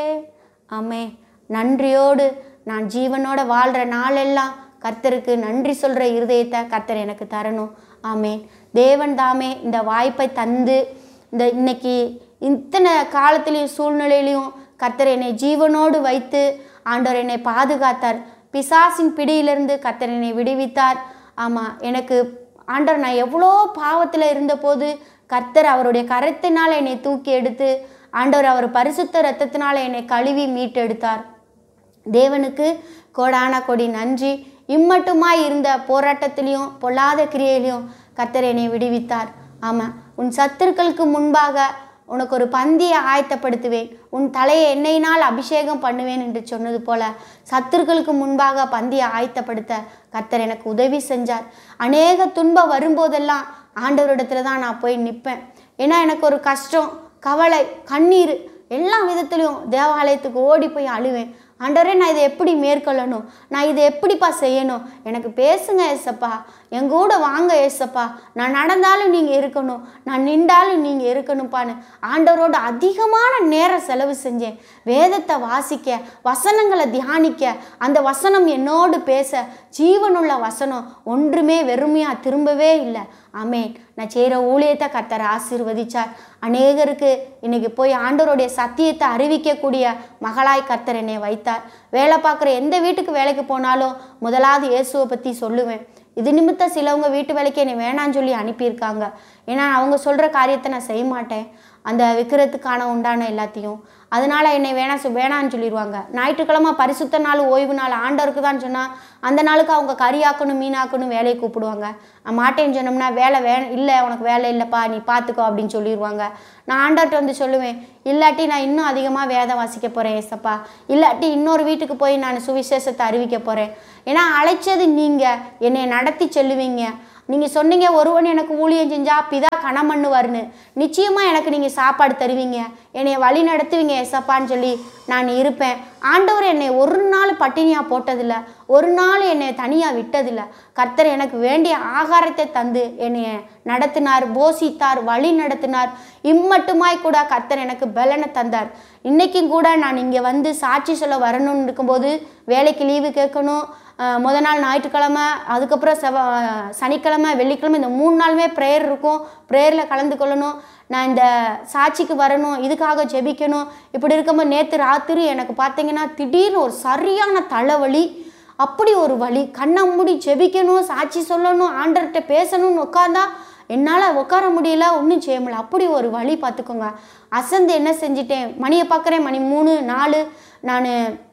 ஆமே. நன்றியோடு நான் ஜீவனோட வாழ்கிற நாளெல்லாம் கர்த்தருக்கு நன்றி சொல்கிற இருதயத்தை கர்த்தர் எனக்கு தரணும். ஆமேன். தேவன் தாமே இந்த வாய்ப்பை தந்து இன்னைக்கு இத்தனை காலத்திலையும் சூழ்நிலையிலையும் கர்த்தர் என்னை ஜீவனோடு வைத்து ஆண்டவர் என்னை பாதுகாத்தார். பிசாசின் பிடியிலிருந்து கர்த்தர் என்னை விடுவித்தார். ஆமாம், எனக்கு ஆண்டவர் நான் எவ்வளோ பாவத்தில் இருந்தபோது கர்த்தர் அவருடைய கரத்தினால் என்னை தூக்கி எடுத்து ஆண்டவர் அவர் பரிசுத்த இரத்தத்தினால் என்னை கழுவி மீட்டெடுத்தார். தேவனுக்கு கோடான கொடி நன்றி. இம்மட்டுமாய் இருந்த போராட்டத்திலையும் பொல்லாத கிரியையிலையும் கர்த்தர் என்னை விடுவித்தார். ஆமாம், உன் சத்துருக்களுக்கு முன்பாக உனக்கு ஒரு பந்தியை ஆயத்தப்படுத்துவேன், உன் தலையை எண்ணெயினால் அபிஷேகம் பண்ணுவேன் என்று சொன்னது போல சத்துருக்களுக்கு முன்பாக பந்தியை ஆயத்தப்படுத்த கர்த்தர் எனக்கு உதவி செஞ்சார். அநேக துன்பம் வரும்போதெல்லாம் ஆண்டவரிடத்துல தான் நான் போய் நிற்பேன். ஏன்னா எனக்கு ஒரு கஷ்டம், கவலை, கண்ணீர் எல்லா விதத்துலையும் தேவாலயத்துக்கு ஓடி போய் அழுவேன். ஆண்டவரே, நான் இதை எப்படி மேற்கொள்ளணும், நான் இதை எப்படிப்பா செய்யணும், எனக்கு பேசுங்க ஏசப்பா, எங்கூட வாங்க ஏசப்பா, நான் நடந்தாலும் நீங்கள் இருக்கணும், நான் நின்றாலும் நீங்கள் இருக்கணும்ப்பான்னு ஆண்டவரோட அதிகமான நேரம் செலவு செஞ்சேன். வேதத்தை வாசிக்க, வசனங்களை தியானிக்க, அந்த வசனம் என்னோடு பேச, ஜீவனுள்ள வசனம் ஒன்றுமே வெறுமையாக திரும்பவே இல்லை. ஆமேன். நான் செய்கிற ஊழியத்தை கர்த்தர் ஆசீர்வதிச்சார். அநேகருக்கு இன்னைக்கு போய் ஆண்டவருடைய சத்தியத்தை அறிவிக்கக்கூடிய மகளாய் கர்த்தர் என்னை வைத்தார். வேலை பார்க்குற எந்த வீட்டுக்கு வேலைக்கு போனாலும் முதலாவது இயேசுவை பற்றி சொல்லுவேன். இது நிமித்தம் சிலவங்க வீட்டு வேலைக்கு என்னை வேணான்னு சொல்லி அனுப்பியிருக்காங்க. ஏன்னா அவங்க சொல்கிற காரியத்தை நான் செய்ய மாட்டேன், அந்த விற்கிறதுக்கான உண்டான எல்லாத்தையும். அதனால் என்னை வேணான்னு சொல்லிடுவாங்க. ஞாயிற்றுக்கிழமை பரிசுத்த நாள், ஓய்வு நாள் ஆண்டவருக்கு தான் சொன்னால் அந்த நாளுக்கு அவங்க கறியாக்கணும், மீனாக்கணும், வேலையை கூப்பிடுவாங்க. நான் மாட்டேன்னு சொன்னோம்னா வேலை இல்லை, உனக்கு வேலை இல்லைப்பா, நீ பார்த்துக்கோ அப்படின்னு சொல்லிடுவாங்க. நான் ஆண்டவர்கிட்ட வந்து சொல்லுவேன், இல்லாட்டி நான் இன்னும் அதிகமாக வேதம் வாசிக்க போகிறேன் ஏசப்பா, இல்லாட்டி இன்னொரு வீட்டுக்கு போய் நான் சுவிசேஷத்தை அறிவிக்க போகிறேன். ஏன்னா அழைச்சது நீங்கள், என்னை நடத்தி செல்லுவீங்க. நீங்கள் சொன்னீங்க ஒருவன் எனக்கு ஊழியம் செஞ்சால் பிதா கணம் பண்ணுவார்னு, நிச்சயமாக எனக்கு நீங்கள் சாப்பாடு தருவீங்க, என்னை வழி நடத்துவீங்க ஏசப்பான்னு சொல்லி நான் இருப்பேன். ஆண்டவர் என்னை ஒரு நாள் பட்டினியாக போட்டதில்லை, ஒரு நாள் என்னை தனியாக விட்டதில்லை. கர்த்தர் எனக்கு வேண்டிய ஆகாரத்தை தந்து என்னை நடத்தினார், போஷித்தார், வழி நடத்தினார். இம்மட்டுமாய் கூட கர்த்தர் எனக்கு பலனை தந்தார். இன்றைக்கும் கூட நான் இங்கே வந்து சாட்சி சொல்ல வரணும்னு இருக்கும்போது வேலைக்கு லீவு கேட்கணும். முதல் நாள் ஞாயிற்றுக்கிழமை, அதுக்கப்புறம் சனிக்கிழமை, வெள்ளிக்கிழமை, இந்த 3 நாளுமே ப்ரேயர் இருக்கும். ப்ரேயரில் கலந்து கொள்ளணும். நான் இந்த சாட்சிக்கு வரணும், இதுக்காக ஜெபிக்கணும். இப்படி இருக்கும்போது நேற்று ராத்திரி எனக்கு பார்த்தீங்கன்னா திடீர்னு ஒரு சரியான தலைவலி. அப்படி ஒரு வலி, கண்ணை மூடி ஜெபிக்கணும், சாட்சி சொல்லணும், ஆண்டர்கிட்ட பேசணும்னு உட்காந்தா என்னால் உட்கார முடியல, ஒன்றும் செய்ய முடியல. அப்படி ஒரு வலி பார்த்துக்கோங்க. அசந்து என்ன செஞ்சிட்டேன், மணியை பார்க்குறேன், மணி 3, 4. நான்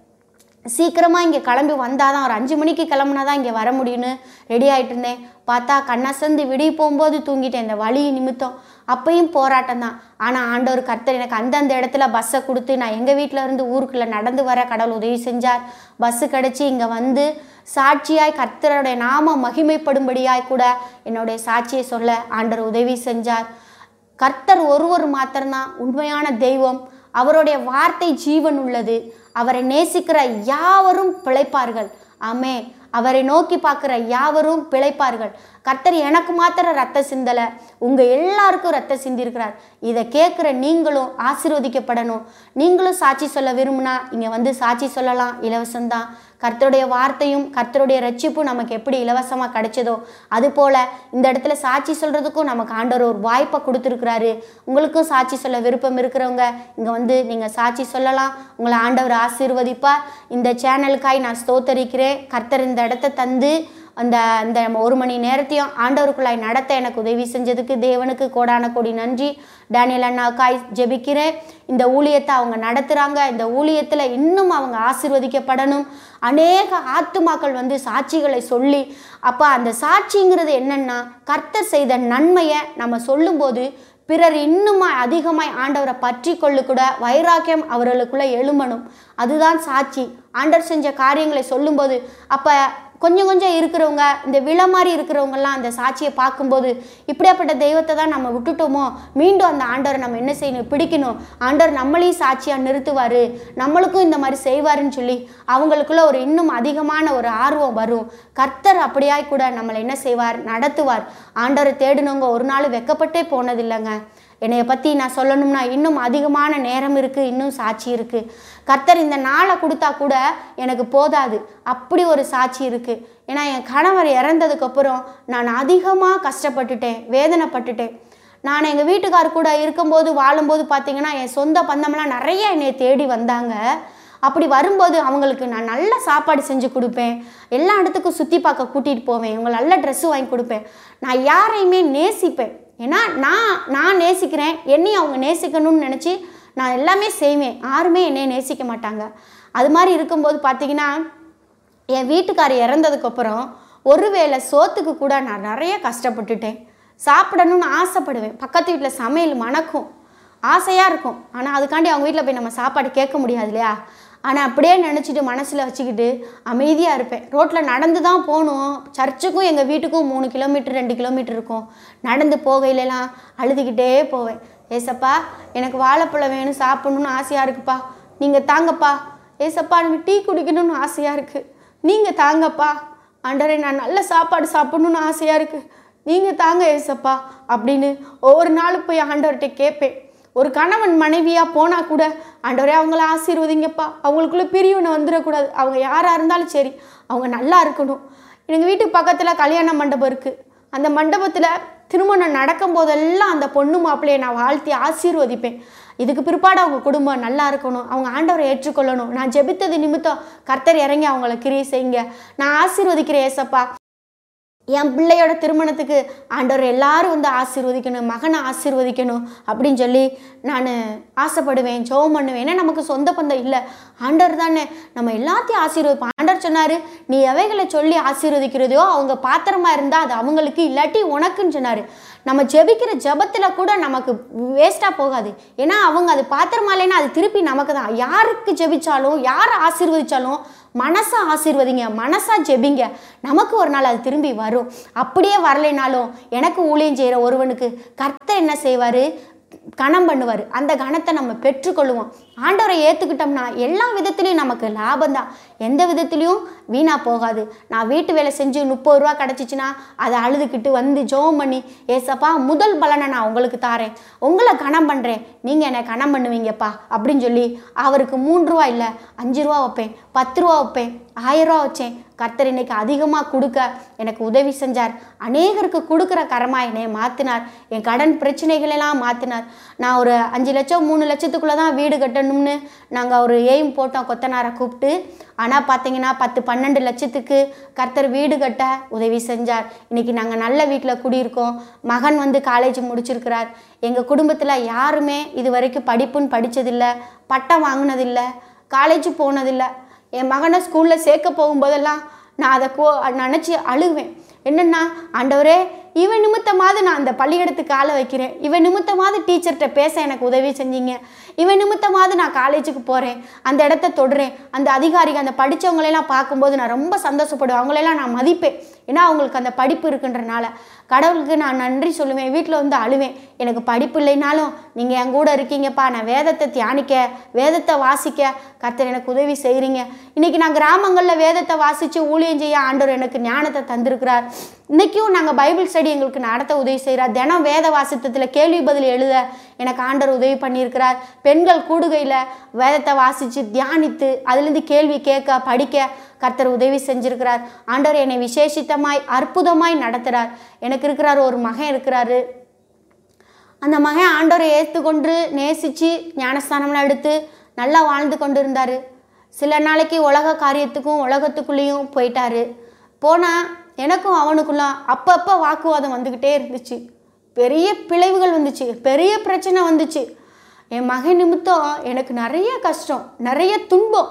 சீக்கிரமாக இங்கே கிளம்பி வந்தால் தான், ஒரு 5 மணிக்கு கிளம்புனா தான் இங்கே வர முடியும்னு ரெடி ஆகிட்டு இருந்தேன். பார்த்தா கண்ணசந்து விடிய போகும்போது தூங்கிட்டேன் இந்த வலி நிமித்தம். அப்பையும் போராட்டம் தான். ஆனால் ஆண்டவர் கர்த்தர் எனக்கு அந்தந்த இடத்துல பஸ்ஸை கொடுத்து நான் எங்கள் வீட்டில் இருந்து ஊருக்குள்ளே நடந்து வர கடவுள் உதவி செஞ்சார். பஸ்ஸு கிடச்சி இங்கே வந்து சாட்சியாய் கர்த்தருடைய நாம மகிமைப்படும்படியாய் கூட என்னுடைய சாட்சியை சொல்ல ஆண்டவர் உதவி செஞ்சார். கர்த்தர் ஒருவர் மாத்திரம்தான் உண்மையான தெய்வம். அவருடைய வார்த்தை ஜீவன் உள்ளது. அவரை நேசிக்கிற யாவரும் பிழைப்பார்கள். ஆமே. அவரை நோக்கி பார்க்குற யாவரும் பிழைப்பார்கள். கர்த்தர் எனக்கு மாத்திர ரத்த சிந்தலை, உங்கள் எல்லாருக்கும் ரத்த சிந்திருக்கிறார். இதை கேட்குற நீங்களும் ஆசீர்வதிக்கப்படணும். நீங்களும் சாட்சி சொல்ல விரும்புனா இங்கே வந்து சாட்சி சொல்லலாம், இலவசம்தான். கர்த்தருடைய வார்த்தையும் கர்த்தருடைய ரட்சிப்பும் நமக்கு எப்படி இலவசமாக கிடைச்சதோ அதுபோல் இந்த இடத்துல சாட்சி சொல்கிறதுக்கும் நமக்கு ஆண்டவர் ஒரு வாய்ப்பை கொடுத்துருக்குறாரு. உங்களுக்கும் சாட்சி சொல்ல விருப்பம் இருக்கிறவங்க இங்கே வந்து நீங்கள் சாட்சி சொல்லலாம். உங்களை ஆண்டவர் ஆசீர்வதிப்பார். இந்த சேனலுக்காய் நான் ஸ்தோத்தரிக்கிறேன். கர்த்தர் இந்த இடத்த தந்து அந்த 1 மணி நேரத்தையும் ஆண்டவருக்குள்ளாய் நடத்த எனக்கு உதவி செஞ்சதுக்கு தேவனுக்கு கோடான கோடி நன்றி. டேனியல் அண்ணாக்காய் ஜெபிக்கிறேன். இந்த ஊழியத்தை அவங்க நடத்துகிறாங்க. இந்த ஊழியத்தில் இன்னும் அவங்க ஆசீர்வதிக்கப்படணும். அநேக ஆத்துமாக்கள் வந்து சாட்சிகளை சொல்லி, அப்போ அந்த சாட்சிங்கிறது என்னென்னா கர்த்தர் செய்த நன்மையை நம்ம சொல்லும்போது பிறர் இன்னும் அதிகமாய் ஆண்டவரை பற்றி கொள்ளு கூட வைராக்கியம் அவர்களுக்குள்ளே எழும்பணும். அதுதான் சாட்சி. ஆண்டவர் செஞ்ச காரியங்களை சொல்லும்போது அப்போ கொஞ்சம் கொஞ்சம் இருக்கிறவங்க, இந்த விலை மாதிரி இருக்கிறவங்கெல்லாம் அந்த சாட்சியை பார்க்கும்போது இப்படியாப்பட்ட தெய்வத்தை தான் நம்ம விட்டுட்டோமோ, மீண்டும் அந்த ஆண்டவரை நம்ம என்ன செய்யணும், பிடிக்கணும், ஆண்டவர் நம்மளையும் சாட்சியாக நிறுத்துவார், நம்மளுக்கும் இந்த மாதிரி செய்வாருன்னு சொல்லி அவங்களுக்குள்ள ஒரு இன்னும் அதிகமான ஒரு ஆர்வம் வரும். கர்த்தர் அப்படியாய் கூட நம்மளை என்ன செய்வார், நடத்துவார். ஆண்டவரை தேடினவங்க ஒரு நாள் வெக்கப்பட்டே போனதில்லைங்க. என்னைய பற்றி நான் சொல்லணும்னா இன்னும் அதிகமான நேரம் இருக்குது, இன்னும் சாட்சி இருக்குது. கர்த்தர் இந்த நாளை கொடுத்தா கூட எனக்கு போதாது, அப்படி ஒரு சாட்சி இருக்குது. ஏன்னா என் கணவர் இறந்ததுக்கப்புறம் நான் அதிகமாக கஷ்டப்பட்டுட்டேன், வேதனைப்பட்டுட்டேன். நான் எங்கள் வீட்டுக்கார் கூட இருக்கும்போது வாழும்போது பார்த்திங்கன்னா என் சொந்த பந்தமெல்லாம் நிறைய என்னை தேடி வந்தாங்க. அப்படி வரும்போது அவங்களுக்கு நான் நல்ல சாப்பாடு செஞ்சு கொடுப்பேன், எல்லா இடத்துக்கும் சுற்றி பார்க்க கூட்டிகிட்டு போவேன், இவங்க நல்ல ட்ரெஸ்ஸு வாங்கி கொடுப்பேன். நான் யாரையுமே நேசிப்பேன். ஏன்னா நான் நேசிக்கிறேன், என்னையும் அவங்க நேசிக்கணும்னு நினச்சி நான் எல்லாமே செய்வேன். யாருமே என்னை நேசிக்க மாட்டாங்க. அது மாதிரி இருக்கும்போது பார்த்திங்கன்னா என் வீட்டுக்கார் இறந்ததுக்கப்புறம் ஒருவேளை சோத்துக்கு கூட நான் நிறைய கஷ்டப்பட்டுட்டேன். சாப்பிடணும்னு ஆசைப்படுவேன், பக்கத்து வீட்டில் சமையல் மணக்கும், ஆசையாக இருக்கும். ஆனால் அதுக்காண்டி அவங்க வீட்டில் போய் நம்ம சாப்பாடு கேட்க முடியாது இல்லையா? ஆனால் அப்படியே நினச்சிட்டு மனசில் வச்சுக்கிட்டு அமைதியாக இருப்பேன். ரோட்டில் நடந்து தான் போகணும், சர்ச்சுக்கும் எங்கள் வீட்டுக்கும் 3 கிலோமீட்டர் 2 கிலோமீட்டர் இருக்கும். நடந்து போகையிலலாம் அழுதுகிட்டே போவேன். ஏசப்பா எனக்கு வாழைப்பழம் வேணும், சாப்பிடணுன்னு ஆசையாக இருக்குப்பா, நீங்கள் தாங்கப்பா. ஏசப்பா எனக்கு டீ குடிக்கணும்னு ஆசையாக இருக்குது, நீங்கள் தாங்கப்பா. ஆண்டவரே நான் நல்ல சாப்பாடு சாப்பிடணுன்னு ஆசையாக இருக்குது, நீங்கள் தாங்க ஏசப்பா அப்படின்னு ஒவ்வொரு நாளும் போய் ஆண்டவர்கிட்ட கேட்பேன். ஒரு கணவன் மனைவியாக போனால் கூட ஆண்டவரே அவங்கள ஆசீர்வதிங்கப்பா, அவங்களுக்குள்ளே பிரிவினை வந்துடக்கூடாது, அவங்க யாராக இருந்தாலும் சரி அவங்க நல்லா இருக்கணும். எங்கள் வீட்டுக்கு பக்கத்தில் கல்யாண மண்டபம் இருக்குது. அந்த மண்டபத்தில் திருமணம் நடக்கும் போதெல்லாம் அந்த பொண்ணு மாப்பிள்ளையை நான் வாழ்த்தி ஆசீர்வதிப்பேன். இதுக்கு பிற்பாடு அவங்க குடும்பம் நல்லா இருக்கணும், அவங்க ஆண்டவரை ஏற்றுக்கொள்ளணும். நான் ஜெபித்தது நிமித்தம் கர்த்தர் இறங்கி அவங்கள கிரியை செய்யுங்க, நான் ஆசீர்வதிக்கிறேன் ஏசப்பா. என் பிள்ளையோட திருமணத்துக்கு ஆண்டவர் எல்லாரும் வந்து ஆசீர்வதிக்கணும், மகனை ஆசீர்வதிக்கணும் அப்படின்னு சொல்லி நான் ஆசைப்படுவேன், ஜெபம் பண்ணுவேன். ஏன்னா நமக்கு சொந்த பந்தம் இல்லை, ஆண்டவர் தானே, நம்ம எல்லாத்தையும் ஆசீர்வதிப்போம். ஆண்டவர் சொன்னார், நீ எவைகளை சொல்லி ஆசீர்வதிக்கிறதையோ அவங்க பாத்திரமா இருந்தால் அது அவங்களுக்கு, இல்லாட்டி உனக்குன்னு சொன்னார். நம்ம ஜெபிக்கிற ஜெபத்தில் கூட நமக்கு வேஸ்ட்டாக போகாது. ஏன்னா அவங்க அது பாத்திரமா இல்லைன்னா அது திருப்பி நமக்கு தான். யாருக்கு ஜெபிச்சாலும் யாரை ஆசீர்வதிச்சாலும் மனசா ஆசீர்வதிங்க, மனசா ஜெபிங்க, நமக்கு ஒரு நாள் அது திரும்பி வரும். அப்படியே வரலைனாலும் எனக்கு ஊழியம் செய்கிற ஒருவனுக்கு கர்த்தர் என்ன செய்வார், கணம் பண்ணுவார். அந்த கணத்தை நம்ம பெற்றுக்கொள்ளுவோம். ஆண்டவரை ஏற்றுக்கிட்டோம்னா எல்லா விதத்துலேயும் நமக்கு லாபம்தான், எந்த விதத்துலேயும் வீணாக போகாது. நான் வீட்டு வேலை செஞ்சு 30 ரூபா கிடச்சிச்சின்னா அதை அழுதுகிட்டு வந்து ஜெபம் பண்ணி, ஏசப்பா முதல் பலனை நான் உங்களுக்கு தாரேன், உங்களை கணம் பண்ணுறேன், நீங்கள் என்னை கணம் பண்ணுவீங்கப்பா அப்படின்னு சொல்லி அவருக்கு 3 ரூபா இல்லை 5 ரூபா வைப்பேன், 10 ரூபா வைப்பேன், 1000 ரூபா வச்சேன். கர்த்தர் இன்னைக்கு அதிகமாக கொடுக்க எனக்கு உதவி செஞ்சார். அநேகருக்கு கொடுக்குற கரமாக என்னை மாற்றினார். என் கடன் பிரச்சனைகளெல்லாம் மாற்றினார். நான் ஒரு 5 லட்சம் 3 லட்சத்துக்குள்ளே தான் வீடு கட்டணும்னு நாங்கள் ஒரு எய்ம் போட்டோம், கொத்தனாரை கூப்பிட்டு. ஆனால் பார்த்தீங்கன்னா 10-12 லட்சத்துக்கு கர்த்தர் வீடு கட்ட உதவி செஞ்சார். இன்றைக்கி நாங்கள் நல்ல வீட்டில் குடியிருக்கோம். மகன் வந்து காலேஜ் முடிச்சிருக்கிறார். எங்கள் குடும்பத்தில் யாருமே இது வரைக்கும் படிப்புன்னு படித்ததில்லை, பட்டம் வாங்கினதில்லை, காலேஜ் போனதில்லை. என் மகனை ஸ்கூலில் சேர்க்க போகும்போதெல்லாம் நான் அதை நினச்சி அழுவேன். என்னென்னா, ஆண்டவரே இவன் நிமித்தமாவது நான் அந்த பள்ளிக்கூடத்துக்கு ஆளை வைக்கிறேன், இவன் நிமித்தமாவது டீச்சர்கிட்ட பேச எனக்கு உதவி செஞ்சீங்க, இவன் நிமித்தமாவது நான் காலேஜுக்கு போகிறேன், அந்த இடத்த தொடுறேன், அந்த அதிகாரிகள் அந்த படித்தவங்களெல்லாம் பார்க்கும்போது நான் ரொம்ப சந்தோஷப்படுவேன், அவங்களெல்லாம் நான் மதிப்பேன். ஏன்னா அவங்களுக்கு அந்த படிப்பு இருக்குன்றனால கடவுளுக்கு நான் நன்றி சொல்லுவேன். வீட்டில் வந்து அழுவேன், எனக்கு படிப்பு இல்லைனாலும் நீங்கள் என் கூட இருக்கீங்கப்பா, நான் வேதத்தை தியானிக்க, வேதத்தை வாசிக்க கர்த்தர் எனக்கு உதவி செய்கிறீங்க. இன்றைக்கி நான் கிராமங்களில் வேதத்தை வாசித்து ஊழியம் செய்ய ஆண்டவர் எனக்கு ஞானத்தை தந்திருக்கிறார். இன்றைக்கும் நாங்கள் பைபிள் ஸ்டடி எங்களுக்கு நடத்த உதவி செய்கிறார். தினம் வேத வாசித்தத்தில் கேள்வி பதில் எழுத எனக்கு ஆண்டவர் உதவி பண்ணியிருக்கிறார். பெண்கள் கூடுகையில் வேதத்தை வாசித்து தியானித்து அதுலேருந்து கேள்வி கேட்க படிக்க கர்த்தர் உதவி செஞ்சுருக்கிறார். ஆண்டவர் என்னை விசேஷித்தமாய் அற்புதமாய் நடத்துகிறார். எனக்கு இருக்கிறார், ஒரு மகன் இருக்கிறாரு. அந்த மகன் ஆண்டவரை ஏற்றுக்கொண்டு நேசித்து ஞானஸ்தானம்லாம் எடுத்து நல்லா வாழ்ந்து கொண்டு இருந்தார். சில நாளைக்கு உலக காரியத்துக்கும் உலகத்துக்குள்ளேயும் போயிட்டார். போனால் எனக்கும் அவனுக்குள்ள அப்பப்போ வாக்குவாதம் வந்துக்கிட்டே இருந்துச்சு, பெரிய பிளவுகள் வந்துச்சு, பெரிய பிரச்சனை வந்துச்சு. என் மகன் நிமித்தம் எனக்கு நிறைய கஷ்டம், நிறைய துன்பம்.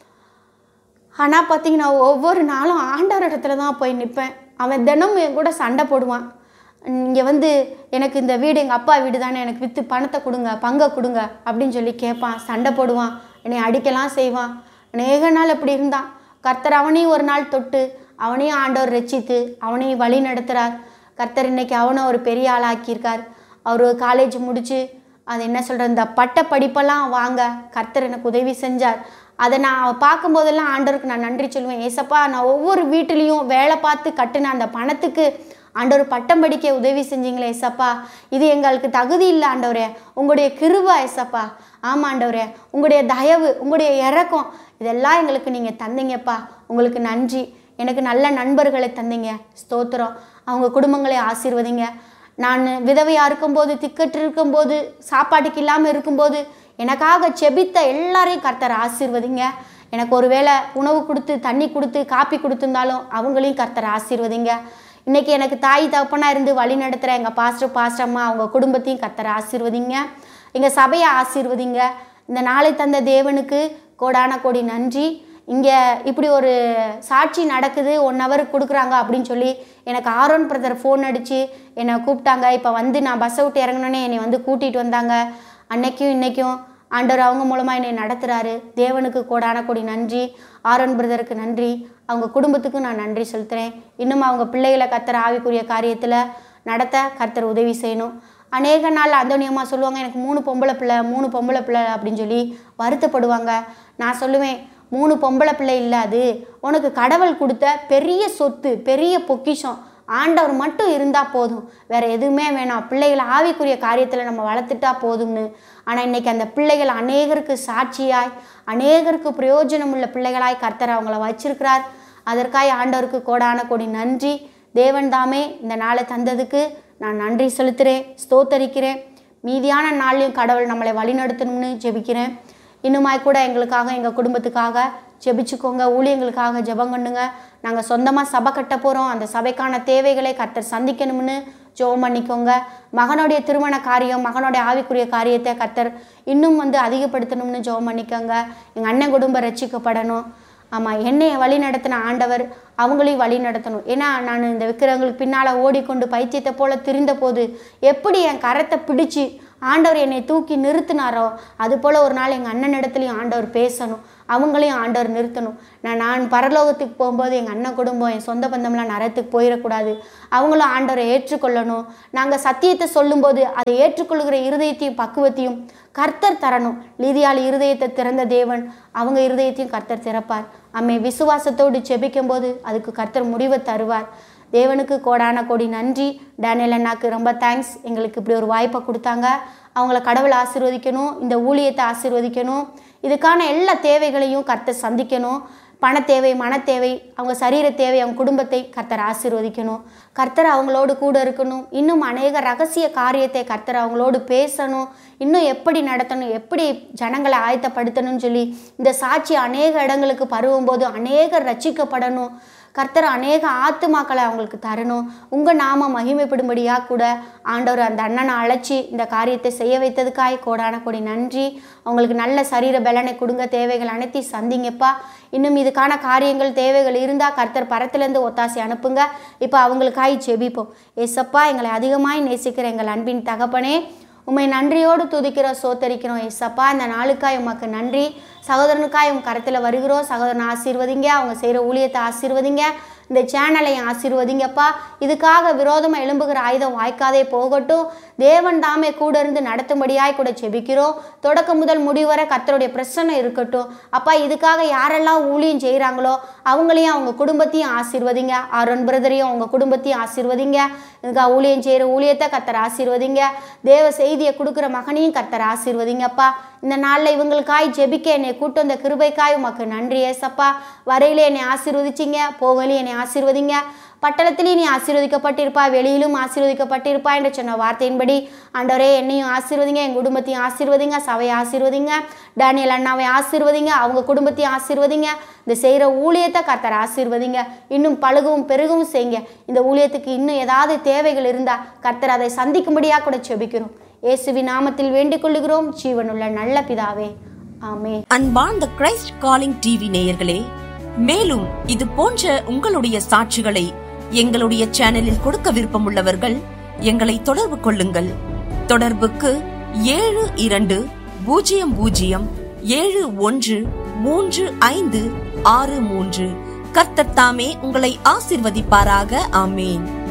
ஆனால் பார்த்தீங்கன்னா ஒவ்வொரு நாளும் ஆண்டவர் இடத்துல தான் போய் நிற்பேன். அவன் தினமும் என் கூட சண்டை போடுவான். இங்கே வந்து எனக்கு இந்த வீடு எங்கள் அப்பா வீடு தானே, எனக்கு விற்று பணத்தை கொடுங்க, பங்கை கொடுங்க அப்படின்னு சொல்லி கேட்பான். சண்டை போடுவான், என்னை அடிக்கலாம் செய்வான். அநேக நாள் இப்படி இருந்தான். கர்த்தர் அவனையும் ஒரு நாள் தொட்டு அவனையும் ஆண்டவர் ரட்சித்து அவனையும் வழி நடத்துகிறார். கர்த்தர் இன்னைக்கு அவனை ஒரு பெரிய ஆளாக்கியிருக்கார். அவர் காலேஜ் முடித்து அது என்ன சொல்கிற இந்த பட்ட படிப்பெல்லாம் வாங்க கர்த்தர் எனக்கு உதவி செஞ்சார். அதை நான் பார்க்கும்போதெல்லாம் ஆண்டவருக்கு நான் நன்றி சொல்லுவேன். ஏசப்பா, நான் ஒவ்வொரு வீட்டிலையும் வேலை பார்த்து கட்டின அந்த பணத்துக்கு ஆண்டவர் பட்டம் படிக்க உதவி செஞ்சீங்களே ஏசப்பா, இது எங்களுக்கு தகுதி இல்லை ஆண்டவரே, உங்களுடைய கிருபை ஏசப்பா. ஆமாம் ஆண்டவரே, உங்களுடைய தயவு, உங்களுடைய இரக்கம் இதெல்லாம் எங்களுக்கு நீங்கள் தந்தீங்கப்பா, உங்களுக்கு நன்றி. எனக்கு நல்ல நண்பர்களை தந்தீங்க, ஸ்தோத்திரம். அவங்க குடும்பங்களை ஆசீர்வதிங்க. நான் விதவையாக இருக்கும்போது, திக்கற்று இருக்கும்போது, சாப்பாட்டுக்கு இல்லாமல் இருக்கும்போது எனக்காக செபித்த எல்லாரையும் கர்த்தர் ஆசீர்வதிங்க. எனக்கு ஒரு வேளை உணவு கொடுத்து, தண்ணி கொடுத்து, காப்பி கொடுத்துருந்தாலும் அவங்களையும் கர்த்தர் ஆசீர்வதிங்க. இன்றைக்கி எனக்கு தாய் தகப்பனாக இருந்து வழி நடத்துகிற எங்கள் பாஸ்டர்மா அவங்க குடும்பத்தையும் கர்த்தர் ஆசீர்வதிங்க. எங்கள் சபையை ஆசீர்வதிங்க. இந்த நாளை தந்த தேவனுக்கு கோடான கோடி நன்றி. இங்கே இப்படி ஒரு சாட்சி நடக்குது, 1 hour கொடுக்குறாங்க அப்படின்னு சொல்லி எனக்கு ஆரோன் பிரதர் ஃபோன் அடித்து என்னை கூப்பிட்டாங்க. இப்போ வந்து நான் பஸ்ஸை விட்டு இறங்கினோன்னே என்னை வந்து கூட்டிகிட்டு வந்தாங்க. அன்னைக்கும் இன்றைக்கும் ஆண்டவர் அவங்க மூலமாக என்னை நடத்துகிறாரு. தேவனுக்கு கோடான கோடி நன்றி. ஆரோன் பிரதருக்கு நன்றி. அவங்க குடும்பத்துக்கும் நான் நன்றி செலுத்துகிறேன். இன்னும் அவங்க பிள்ளைகளை கர்த்தர் ஆவிக்குரிய காரியத்தில் நடத்த கர்த்தர் உதவி செய்யணும். அநேக நாள் அந்தோனியம்மா சொல்லுவாங்க, எனக்கு 3 பொம்பளை பிள்ளை அப்படின்னு சொல்லி வருத்தப்படுவாங்க. நான் சொல்லுவேன், 3 பொம்பளை பிள்ளை இல்லை, அது உனக்கு கடவுள் கொடுத்த பெரிய சொத்து, பெரிய பொக்கிஷம். ஆண்டவர் மட்டும் இருந்தால் போதும், வேறு எதுவுமே வேணாம். பிள்ளைகளை ஆவிக்குரிய காரியத்தில் நம்ம வளர்த்துட்டா போதும்னு. ஆனால் இன்றைக்கி அந்த பிள்ளைகள் அநேகருக்கு சாட்சியாய், அநேகருக்கு பிரயோஜனம் உள்ள பிள்ளைகளாய் கர்த்தர் அவங்கள வச்சிருக்கிறார். அதற்காக ஆண்டவருக்கு கோடான கோடி நன்றி. தேவன் தாமே இந்த நாளை தந்ததுக்கு நான் நன்றி செலுத்துகிறேன், ஸ்தோத்தரிக்கிறேன். மீதியான நாள்லையும் கடவுள் நம்மளை வழிநடத்தணும்னு ஜெபிக்கிறேன். இன்னுமாய் கூட எங்களுக்காக, எங்கள் குடும்பத்துக்காக ஜெபிச்சுக்கோங்க. ஊழியங்களுக்காக ஜெபம் பண்ணுங்க. நாங்கள் சொந்தமாக சபை கட்ட போகிறோம். அந்த சபைக்கான தேவைகளை கர்த்தர் சந்திக்கணும்னு ஜெபம் பண்ணிக்கோங்க. மகனுடைய திருமண காரியம், மகனுடைய ஆவிக்குரிய காரியத்தை கர்த்தர் இன்னும் அதிகப்படுத்தணும்னு ஜெபம் பண்ணிக்கோங்க. எங்கள் அண்ணன் குடும்பம் ரட்சிக்கப்படணும். ஆமாம், என்னையை வழி நடத்தின ஆண்டவர் அவங்களையும் வழி நடத்தணும். ஏன்னா நான் இந்த விக்கிரங்களுக்கு பின்னால் ஓடிக்கொண்டு பைத்தியத்தை போல் திரிந்த போது எப்படி என் கரத்தை பிடிச்சி ஆண்டவர் என்னை தூக்கி நிறுத்தினாரோ அதுபோல் ஒரு நாள் எங்கள் அண்ணன் இடத்துலையும் ஆண்டவர் பேசணும், அவங்களையும் ஆண்டவர் நிறுத்தணும். நான் பரலோகத்துக்கு போகும்போது எங்கள் அண்ணன் குடும்பம், என் சொந்த பந்தம்லாம் நரத்துக்கு போயிடக்கூடாது. அவங்களும் ஆண்டவரை ஏற்றுக்கொள்ளணும். நாங்கள் சத்தியத்தை சொல்லும்போது அதை ஏற்றுக்கொள்கிற இருதயத்தையும் பக்குவத்தையும் கர்த்தர் தரணும். லீதியால் இருதயத்தை திறந்த தேவன் அவங்க இருதயத்தையும் கர்த்தர் திறப்பார். அம்மே விசுவாசத்தோடு செபிக்கும் போது அதுக்கு கர்த்தர் முடிவை தருவார். தேவனுக்கு கோடான கோடி நன்றி. டேனியல் அண்ணாக்கு ரொம்ப தேங்க்ஸ், எங்களுக்கு இப்படி ஒரு வாய்ப்பை கொடுத்தாங்க. அவங்கள கடவுள் ஆசீர்வதிக்கணும், இந்த ஊழியத்தை ஆசீர்வதிக்கணும். இதுக்கான எல்லா தேவைகளையும் கர்த்தர் சந்திக்கணும். பண தேவை, மன தேவை, அவங்க சரீர தேவை, அவங்க குடும்பத்தை கர்த்தர் ஆசீர்வதிக்கணும். கர்த்தர் அவங்களோடு கூட இருக்கணும். இன்னும் அநேக ரகசிய காரியத்தை கர்த்தர் அவங்களோடு பேசணும். இன்னும் எப்படி நடத்தணும், எப்படி ஜனங்களை ஆயத்தப்படுத்தணும்னு சொல்லி இந்த சாட்சி அநேக இடங்களுக்கு பரவும்போது அநேகர் ரட்சிக்கப்படணும். கர்த்தர் அநேக ஆத்துமாக்களை அவங்களுக்கு தரணும். உங்கள் நாம மகிமைப்படும்படியாக கூட ஆண்டவர் அந்த அண்ணனை அழைச்சி இந்த காரியத்தை செய்ய வைத்ததுக்காய் கோடான கோடி நன்றி. அவங்களுக்கு நல்ல சரீர பலனை கொடுங்க. தேவைகள் அனைத்தையும் சந்திங்கப்பா. இன்னும் இதுக்கான காரியங்கள் தேவைகள் இருந்தால் கர்த்தர் பரத்திலேருந்து ஒத்தாசை அனுப்புங்க. இப்போ அவங்களுக்காய் செபிப்போம். ஏசப்பா, எங்களை அதிகமாய் நேசிக்கிற எங்கள் அன்பின் தகப்பனே, உம்மை நன்றியோடு துதிக்கிறோம், சோத்தரிக்கிறோம். ஏசப்பா, இந்த நாளுக்காய் உமக்கு நன்றி. சகோதரனுக்காய் உங்கள் கரத்தில் வருகிறோம். சகோதரனை ஆசீர்வதிங்க, அவங்க செய்கிற ஊழியத்தை ஆசீர்வதிங்க, இந்த சேனலையும் ஆசீர்வதிங்கப்பா. இதுக்காக விரோதமாக எழும்புகிற ஆயுதம் வாய்க்காதே போகட்டும். தேவன் தாமே கூட இருந்து நடத்தும்படியாய் கூட செபிக்கிறோம். தொடக்கம் முதல் முடிவரை கர்த்தருடைய பிரசன்னம் இருக்கட்டும். அப்பா, இதுக்காக யாரெல்லாம் ஊழியம் செய்கிறாங்களோ அவங்களையும் அவங்க குடும்பத்தையும் ஆசீர்வதிங்க. ஆரோன் பிரதரையும் அவங்க குடும்பத்தையும் ஆசீர்வதிங்க. இதுக்காக ஊழியம் செய்கிற ஊழியத்தை கர்த்தர் ஆசீர்வதிங்க. தேவ செய்தியை கொடுக்குற மகனையும் கர்த்தர் ஆசீர்வதிங்கப்பா. இந்த நாளில் இவங்களுக்காய் ஜெபிக்க என்னை கூட்டு வந்த கிருபைக்காய் உமக்கு நன்றி ஏசப்பா. வரையிலே என்னை ஆசீர்வதிச்சிங்க, போகலையும் என்னை ஆசீர்வதிங்க. பட்டணத்திலையும் நீ ஆசீர்வதிக்கப்பட்டிருப்பா, வெளியிலும் ஆசீர்வதிக்கப்பட்டிருப்பா என்று சொன்ன வார்த்தையின்படி ஆண்டவரே என்னையும் ஆசீர்வதிங்க, என் குடும்பத்தையும் ஆசீர்வதிங்க, சபையை ஆசீர்வதிங்க, டேனியல் அண்ணாவை ஆசீர்வதிங்க, அவங்க குடும்பத்தையும் ஆசீர்வதிங்க. இந்த செய்கிற ஊழியத்தை கர்த்தர் ஆசீர்வதிங்க. இன்னும் பழுகவும் பெருகவும் செய்யுங்க. இந்த ஊழியத்துக்கு இன்னும் ஏதாவது தேவைகள் இருந்தால் கர்த்தர் அதை சந்திக்கும்படியாக கூட செபிக்கிறோம். இயேசுவின் நாமத்தில் வேண்டிக் கொள்ளுகிறோம், ஜீவனுள்ள நல்ல பிதாவே, ஆமென். அன்பார்ந்த கிரைஸ்ட் காலிங் டிவி நேயர்களே, மேலும் இது போன்ற உங்களுடைய சாட்சிகளை எங்களுடைய சேனலில் கொடுக்க விருப்பமுள்ளவர்கள் எங்களை தொடர்பு கொள்ளுங்கள். தொடர்புக்கு 7200713563. கர்த்தர் தாமே உங்களை ஆசீர்வதிப்பாராக. ஆமேன்.